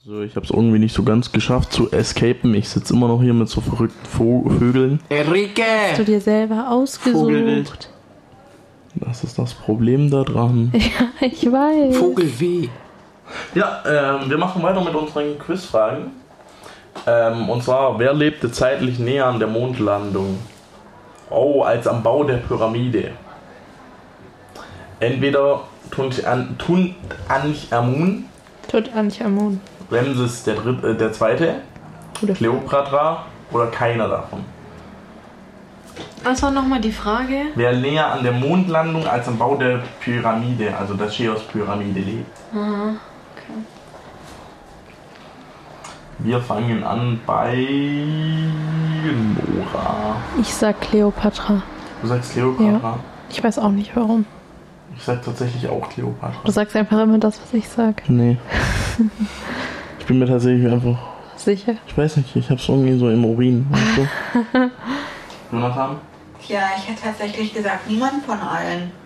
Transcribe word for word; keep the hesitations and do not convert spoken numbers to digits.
So, ich habe es irgendwie nicht so ganz geschafft zu escapen. Ich sitze immer noch hier mit so verrückten Vo- Vögeln. Enrique! Hast du dir selber ausgesucht? Vogelwild. Das ist das Problem da dran. Ja, ich weiß. Vogelweh. Ja, ähm, wir machen weiter mit unseren Quizfragen. Ähm, und zwar, wer lebte zeitlich näher an der Mondlandung? Oh, als am Bau der Pyramide. Entweder Tutanchamun, Tutanchamun. Ramses der, Dritte, äh, der Zweite, Oder Kleopatra oder keiner davon. Was war nochmal die Frage? Wer näher an der Mondlandung als am Bau der Pyramide, also der Cheops-Pyramide, lebt. Aha, okay. Wir fangen an bei Nora. Ich sag Kleopatra. Du sagst Kleopatra? Ich weiß auch nicht warum. Ich sag tatsächlich auch Kleopatra. Du sagst einfach immer das, was ich sag. Nee. Ich bin mir tatsächlich einfach... Sicher? Ich weiß nicht, ich hab's irgendwie so im Urin. Weißt du? Jonathan? Tja, ich hätte tatsächlich gesagt, niemand von allen.